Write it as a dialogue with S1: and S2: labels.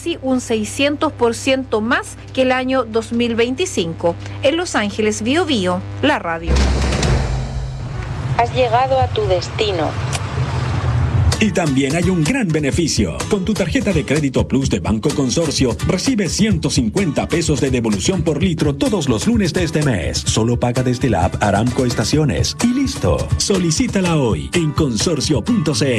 S1: casi un 600% más que el año 2025. En Los Ángeles, Bío Bío, la radio.
S2: Has llegado a tu destino.
S3: Y también hay un gran beneficio. Con tu tarjeta de crédito Plus de Banco Consorcio, recibes 150 pesos de devolución por litro todos los lunes de este mes. Solo paga desde la app Aramco Estaciones. Y listo. Solicítala hoy en consorcio.cl.